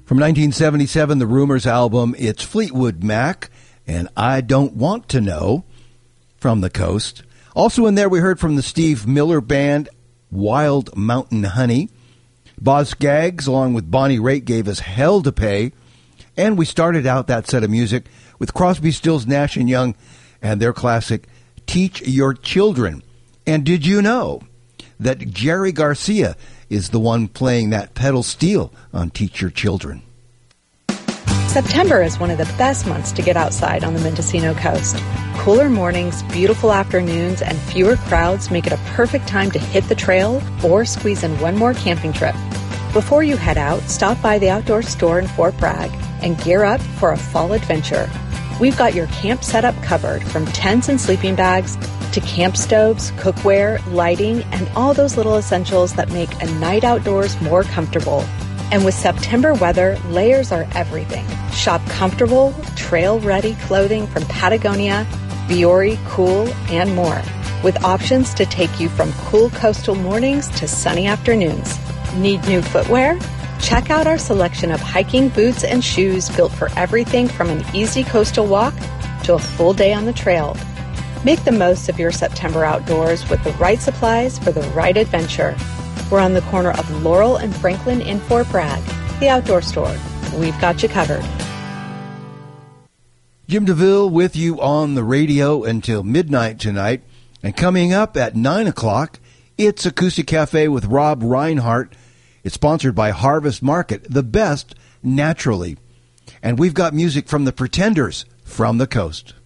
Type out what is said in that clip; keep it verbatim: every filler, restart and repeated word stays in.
From nineteen seventy-seven, the Rumors album, it's Fleetwood Mac and I Don't Want to Know from the Coast. Also in there, we heard from the Steve Miller Band, Wild Mountain Honey. Boz Scaggs, along with Bonnie Raitt, gave us Hell to Pay. And we started out that set of music with Crosby, Stills, Nash and Young and their classic, Teach Your Children. And did you know that Jerry Garcia is the one playing that pedal steel on Teach Your Children? September is one of the best months to get outside on the Mendocino coast. Cooler mornings, beautiful afternoons, and fewer crowds make it a perfect time to hit the trail or squeeze in one more camping trip. Before you head out, stop by the outdoor store in Fort Bragg and gear up for a fall adventure. We've got your camp setup covered, from tents and sleeping bags to camp stoves, cookware, lighting, and all those little essentials that make a night outdoors more comfortable. And with September weather, layers are everything. Shop comfortable, trail-ready clothing from Patagonia, Biore, Cool, and more, with options to take you from cool coastal mornings to sunny afternoons. Need new footwear? Check out our selection of hiking boots and shoes built for everything from an easy coastal walk to a full day on the trail. Make the most of your September outdoors with the right supplies for the right adventure. We're on the corner of Laurel and Franklin in Fort Bragg, the outdoor store. We've got you covered. Jim DeVille with you on the radio until midnight tonight. And coming up at nine o'clock, it's Acoustic Cafe with Rob Reinhardt. It's sponsored by Harvest Market, the best naturally. And we've got music from the Pretenders from the coast.